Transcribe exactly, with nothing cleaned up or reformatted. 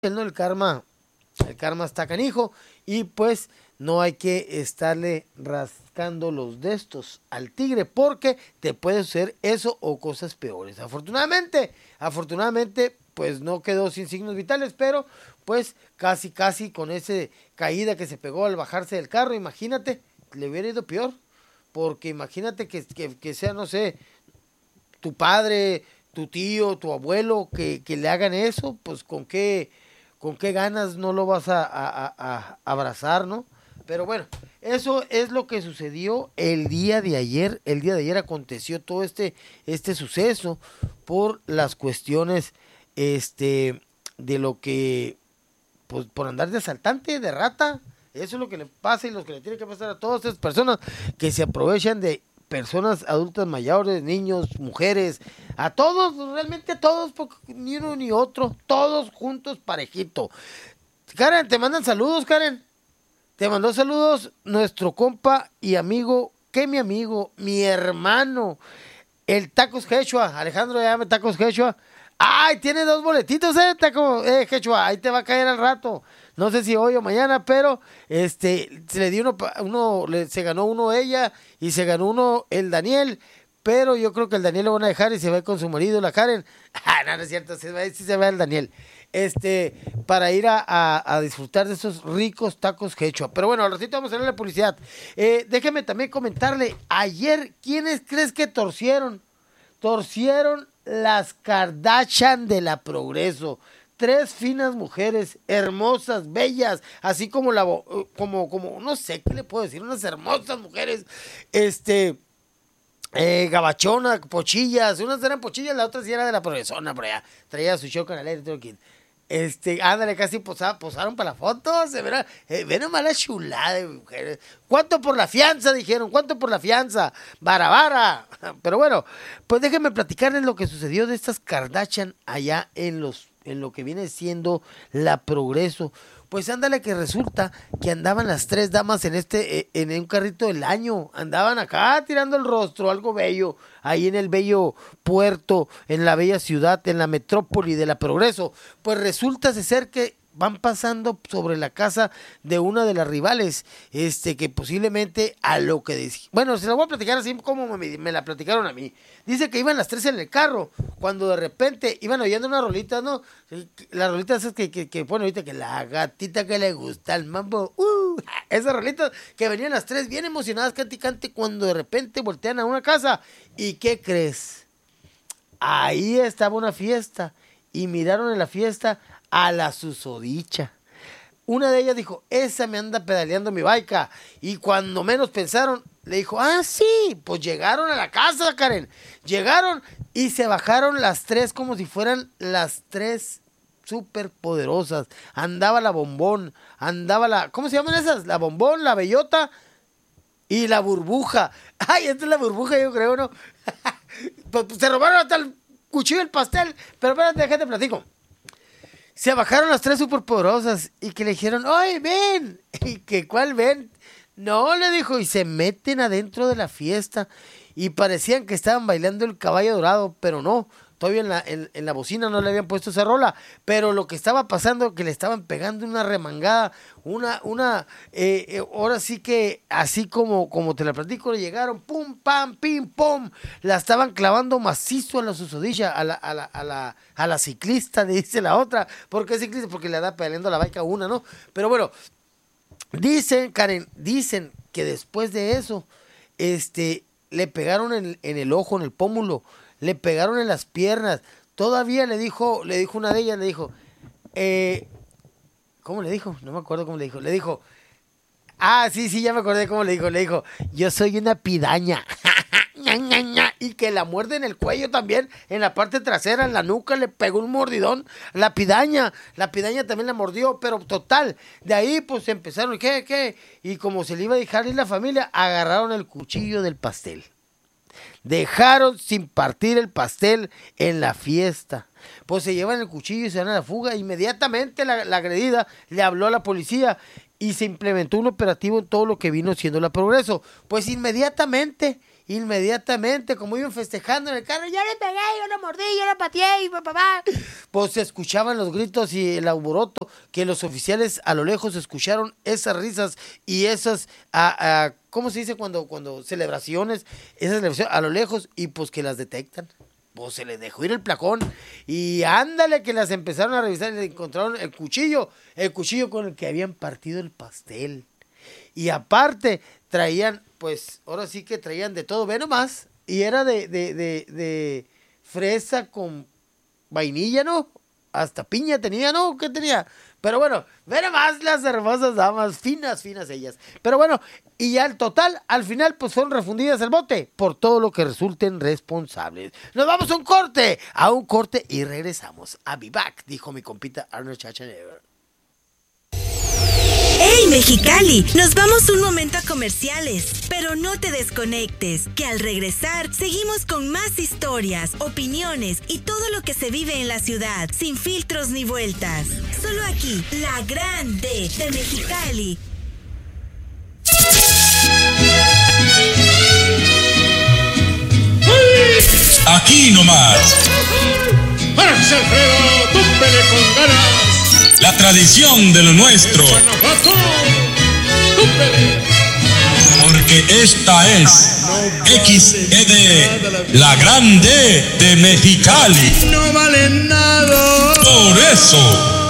¿no? El karma, el karma está canijo y pues no hay que estarle rascando los destos al tigre porque te puede suceder eso o cosas peores. Afortunadamente, afortunadamente pues no quedó sin signos vitales, pero pues casi casi con esa caída que se pegó al bajarse del carro, imagínate, le hubiera ido peor, porque imagínate que, que, que sea, no sé, tu padre, tu tío, tu abuelo, que, que le hagan eso, pues con qué, con qué ganas no lo vas a, a, a, a abrazar, ¿no? Pero bueno, eso es lo que sucedió el día de ayer. El día de ayer aconteció todo este, este suceso por las cuestiones este, de lo que, pues por andar de asaltante, de rata. Eso es lo que le pasa y lo que le tiene que pasar a todas esas personas que se aprovechan de personas adultas mayores, niños, mujeres, a todos, realmente a todos, porque ni uno ni otro, todos juntos parejito. Karen, te mandan saludos, Karen. Te mandó saludos nuestro compa y amigo, que mi amigo, mi hermano, el Tacos Quechua, Alejandro llame Tacos Quechua. Ay, tiene dos boletitos, eh, Taco, eh, Quechua, ahí te va a caer al rato. No sé si hoy o mañana, pero este se le dio uno, uno le, se ganó uno ella y se ganó uno el Daniel, pero yo creo que el Daniel lo van a dejar y se va a ir con su marido, la Karen. Ah, no, no es cierto, se va, sí se va el Daniel. Este, para ir a, a, a disfrutar de esos ricos tacos quechua. Pero bueno, al ratito vamos a ver la publicidad. Eh, déjeme también comentarle, ayer, ¿quiénes crees que torcieron? Torcieron las Kardashian de la Progreso. Tres finas mujeres, hermosas, bellas, así como la, como, como, no sé qué le puedo decir, unas hermosas mujeres, este, eh, gabachonas, pochillas, unas eran pochillas, la otra sí era de la Progresona, por allá, traía su show con alegre, todo aquí. Este, ándale, casi posa, posaron para la foto, se verá, eh, ve nomás la chulada de mujeres. ¿Cuánto por la fianza? Dijeron, ¿cuánto por la fianza? Vara, vara. Pero bueno, pues déjenme platicarles lo que sucedió de estas Kardashian allá en los, en lo que viene siendo la Progreso. Pues ándale que resulta que andaban las tres damas en este, en un carrito del año, andaban acá tirando el rostro, algo bello, ahí en el bello puerto, en la bella ciudad, en la metrópoli de la Progreso. Pues resulta ser que van pasando sobre la casa de una de las rivales, este, que posiblemente a lo que dice, bueno, se la voy a platicar así como me, me la platicaron a mí. Dice que iban las tres en el carro, cuando de repente iban oyendo una rolita, ¿no? Las rolitas esas que, que, que pone ahorita, que la gatita que le gusta el mambo, uh, esas rolitas que venían las tres bien emocionadas, cante y cante, cuando de repente voltean a una casa, ¿y qué crees? Ahí estaba una fiesta, y miraron en la fiesta a la susodicha. Una de ellas dijo, esa me anda pedaleando mi baica. Y cuando menos pensaron, le dijo, ah, sí, pues llegaron a la casa, Karen. Llegaron y se bajaron las tres como si fueran las tres súper poderosas. Andaba la bombón, andaba la, ¿cómo se llaman esas? La bombón, la bellota y la burbuja. Ay, esta es la burbuja, yo creo, ¿no? Pues se robaron hasta el cuchillo del pastel. Pero espérate, déjate platico. Se bajaron las tres superpoderosas y que le dijeron, ¡ay, ven! ¿Y que cuál ven? No, le dijo, y se meten adentro de la fiesta y parecían que estaban bailando el caballo dorado, pero no, todavía en la, en, en la bocina no le habían puesto esa rola, pero lo que estaba pasando, que le estaban pegando una remangada, una, una, eh, eh, ahora sí que, así como, como te la platico, le llegaron, pum, pam, pim, pum, la estaban clavando macizo a la susodilla, a la, a la, a la, a la ciclista, le dice la otra. ¿Por qué ciclista? Porque le da peleando la baica una, ¿no? Pero bueno, dicen, Karen, dicen que después de eso, este, le pegaron en, en el ojo, en el pómulo, le pegaron en las piernas. Todavía le dijo, le dijo una de ellas, le dijo, eh, ¿cómo le dijo? No me acuerdo cómo le dijo. Le dijo, ah, sí, sí, ya me acordé cómo le dijo. Le dijo, yo soy una piraña. Y que la muerde en el cuello también, en la parte trasera, en la nuca, le pegó un mordidón. La piraña, la piraña también la mordió, pero total. De ahí pues empezaron, ¿qué, qué? Y como se le iba a dejar ir la familia, agarraron el cuchillo del pastel. Dejaron sin partir el pastel en la fiesta. Pues se llevan el cuchillo y se van a la fuga. Inmediatamente la, la agredida le habló a la policía y se implementó un operativo en todo lo que vino siendo la Progreso. Pues inmediatamente, inmediatamente, como iban festejando en el carro, ya le pegué, yo le mordí, yo le pateé, y papá. Pues se escuchaban los gritos y el alboroto, que los oficiales a lo lejos escucharon esas risas y esas, a, a, ¿cómo se dice cuando, cuando celebraciones? Esas celebraciones a lo lejos y pues que las detectan. Pues se les dejó ir el placón y ándale que las empezaron a revisar y le encontraron el cuchillo, el cuchillo con el que habían partido el pastel. Y aparte traían, pues ahora sí que traían de todo, ve nomás, y era de, de, de, de fresa con vainilla, ¿no? Hasta piña tenía, ¿no? ¿Qué tenía? Pero bueno, ve nomás las hermosas damas, finas, finas ellas. Pero bueno, y al total, al final, pues fueron refundidas al bote por todo lo que resulten responsables. Nos vamos a un corte, a un corte y regresamos. A be back, dijo mi compita Arnold Schwarzenegger. ¡Hey, Mexicali! Nos vamos un momento a comerciales, pero no te desconectes, que al regresar seguimos con más historias, opiniones y todo lo que se vive en la ciudad, sin filtros ni vueltas. Solo aquí, La Grande de Mexicali. Aquí nomás. ¡Árase, Alfredo! ¡Túmpele con ganas! La tradición de lo nuestro. Porque esta es X E D, La Grande de Mexicali. No vale nada. Por eso